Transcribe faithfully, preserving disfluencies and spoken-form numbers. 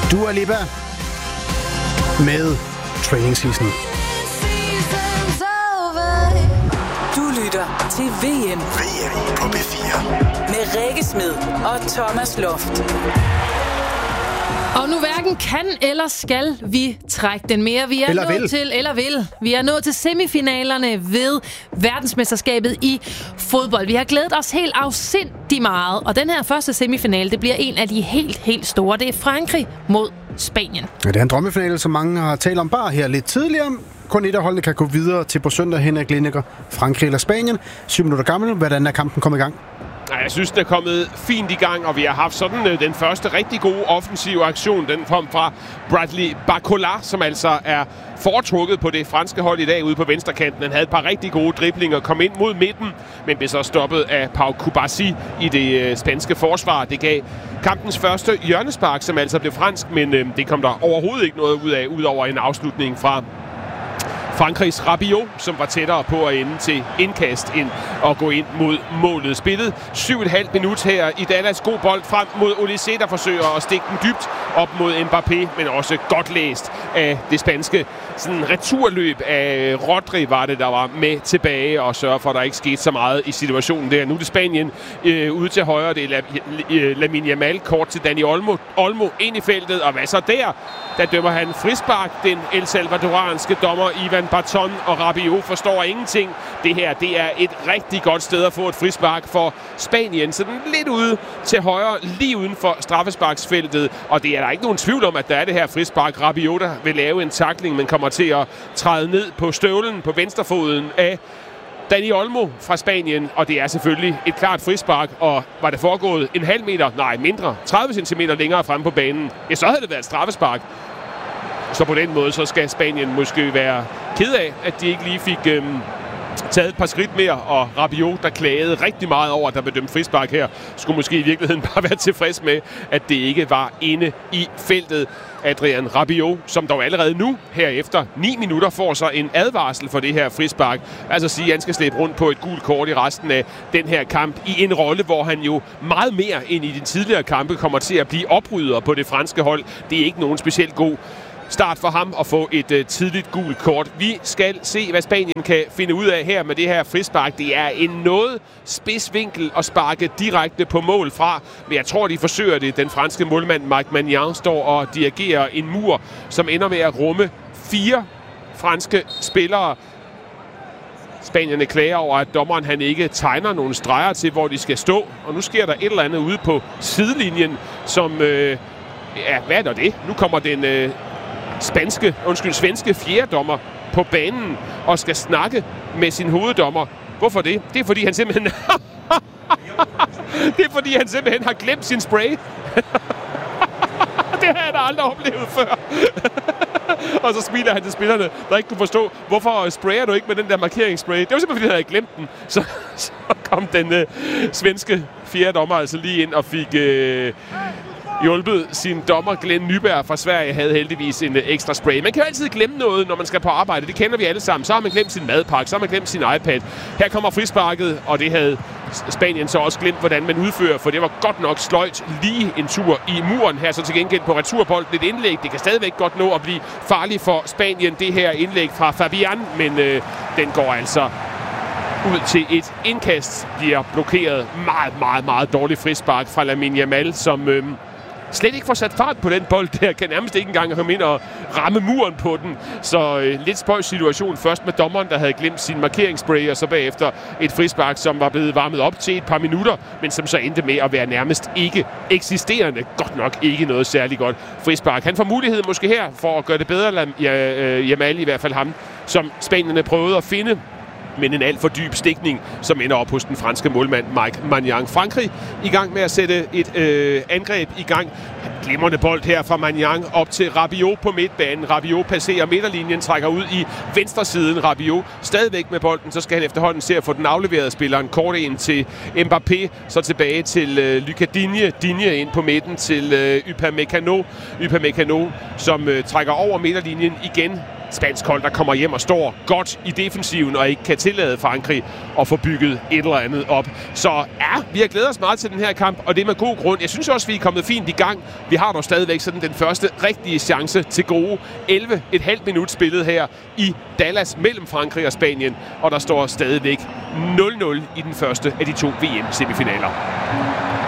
Dua Lipa med Training Season. Du lytter til V M. V M på B fire. Med Rikke Smed og Thomas Loft. Og nu hverken kan eller skal vi trække den mere. Vi er eller nået vil. til, eller vil. Vi er nået til semifinalerne ved verdensmesterskabet i fodbold. Vi har glædet os helt afsindigt meget. Og den her første semifinale, det bliver en af de helt, helt store. Det er Frankrig mod Spanien. Ja, det er en drømmefinale, som mange har talt om bare her lidt tidligere. Kun et af holdene kan gå videre til på søndag. Henrik Lineker, Frankrig eller Spanien. Syv minutter gammel. Hvordan er kampen kommet i gang? Jeg synes, den er kommet fint i gang, og vi har haft sådan øh, den første rigtig gode offensive aktion. Den kom fra Bradley Barcola, som altså er foretrukket på det franske hold i dag ude på venstrekanten. Han havde et par rigtig gode driblinger, kom ind mod midten, men blev så stoppet af Pau Kubasi i det øh, spanske forsvar. Det gav kampens første hjørnespark, som altså blev fransk, men øh, det kom der overhovedet ikke noget ud af, udover en afslutning fra Frankrigs Rabiot, som var tættere på at ende til indkast end at gå ind mod målet. Spillet syv og et halvt minut her i Dallas. God bold frem mod Olise, der forsøger at stikke den dybt op mod Mbappé, men også godt læst af det spanske sådan returløb af Rodri var det, der var med tilbage og sørger for, at der ikke skete så meget i situationen der. Nu er det Spanien øh, ude til højre. Det er Lamine Yamal kort til Dani Olmo. Olmo ind i feltet, og hvad så der? Der dømmer han frispark, den El Salvadoranske dommer Ivan Barton, og Rabiot forstår ingenting. Det her, det er et rigtig godt sted at få et frispark for Spanien. Så den lidt ude til højre, lige uden for straffesparksfeltet. Og det er der ikke nogen tvivl om, at der er det her frispark. Rabiot, der vil lave en tackling, men kommer til at træde ned på støvlen på venstrefoden af Dani Olmo fra Spanien, og det er selvfølgelig et klart frispark, og var det foregået en halv meter, nej mindre, tredive centimeter længere frem på banen, ja, så havde det været et straffespark. Så på den måde, så skal Spanien måske være ked af, at de ikke lige fik øhm, taget et par skridt mere, og Rabiot, der klagede rigtig meget over, at der blev dømt frispark her, skulle måske i virkeligheden bare være tilfreds med, at det ikke var inde i feltet. Adrien Rabiot, som dog allerede nu, her efter ni minutter, får så en advarsel for det her frispark. Altså at sige, at han skal slæbe rundt på et gult kort i resten af den her kamp, i en rolle, hvor han jo meget mere end i de tidligere kampe kommer til at blive oprydder på det franske hold. Det er ikke nogen specielt god start for ham at få et uh, tidligt gult kort. Vi skal se, hvad Spanien kan finde ud af her med det her frispark. Det er en noget spidsvinkel at sparke direkte på mål fra, men jeg tror, de forsøger det. Den franske målmand Mike Maignan står og dirigerer en mur, som ender med at rumme fire franske spillere. Spanierne klager over, at dommeren han ikke tegner nogle streger til, hvor de skal stå. Og nu sker der et eller andet ude på sidelinjen, som... Øh, ja, hvad er der det? Nu kommer den... Øh, spanske, undskyld, svenske fjerdommer på banen og skal snakke med sin hoveddommer. Hvorfor det? Det er fordi han simpelthen Det er fordi han simpelthen har glemt sin spray. Det har jeg da aldrig oplevet før. Og så smiler han til spillerne, der ikke kunne forstå, hvorfor sprayer du ikke med den der markeringsspray? Det var simpelthen fordi han havde glemt den. Så, så kom den øh, svenske fjerdommer altså lige ind og fik øh, hjulpet sin dommer Glenn Nyberg fra Sverige, havde heldigvis en ekstra spray. Man kan jo altid glemme noget, når man skal på arbejde. Det kender vi alle sammen. Så har man glemt sin madpakke, så har man glemt sin iPad. Her kommer frisparket, og det havde Spanien så også glemt, hvordan man udfører, for det var godt nok sløjt lige en tur i muren. Her så til gengæld på returbolden et indlæg. Det kan stadigvæk godt nå at blive farligt for Spanien, det her indlæg fra Fabian, men øh, den går altså ud til et indkast, bliver blokeret. Meget, meget, meget dårlig frispark fra Lamine Yamal, som... Øh, slet ikke får sat fart på den bold der, kan nærmest ikke engang komme ind og ramme muren på den. Så øh, lidt spøjs situation først med dommeren, der havde glemt sin markeringsspray, og så bagefter et frispark, som var blevet varmet op til et par minutter, men som så endte med at være nærmest ikke eksisterende. Godt nok ikke noget særligt godt frispark. Han får mulighed måske her for at gøre det bedre, Yamal i hvert fald ham, som spanierne prøvede at finde, men en alt for dyb stikning, som ender op hos den franske målmand Mike Maignan. Frankrig i gang med at sætte et øh, angreb i gang. Glimrende bold her fra Maignan op til Rabiot på midtbanen. Rabiot passerer midterlinjen, trækker ud i venstre siden. Rabiot stadigvæk med bolden, så skal han efterhånden se at få den afleveret spilleren kort ind til Mbappé, så tilbage til øh, Lucas Digne. Digne ind på midten til øh, Upamecano. Upamecano, som øh, trækker over midterlinjen igen. spansk hold, der kommer hjem og står godt i defensiven og ikke kan tillade Frankrig at få bygget et eller andet op. Så ja, vi har glædet os meget til den her kamp, og det er med god grund. Jeg synes også, vi er kommet fint i gang. Vi har dog stadigvæk sådan den første rigtige chance til gode elleve komma fem minut spillet her i Dallas mellem Frankrig og Spanien, og der står stadigvæk nul nul i den første af de to V M-semifinaler.